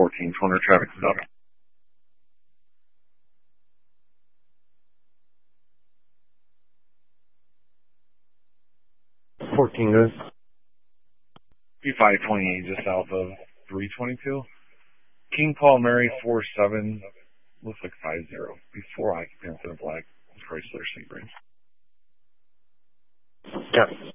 14, corner traffic stop. 14 good. B528 just south of 322. King Paul Mary 47, looks like 50. Before occupants in a black Chrysler Sebring. Yeah.